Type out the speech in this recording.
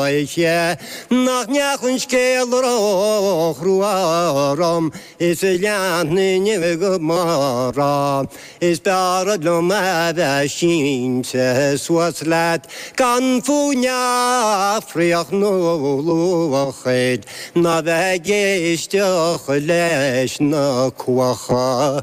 je nach njachun skelro chruaram is lian ni gmara is baradlo ma shin se swaslat kan funya friach no lochid na vegest lesh na kwacha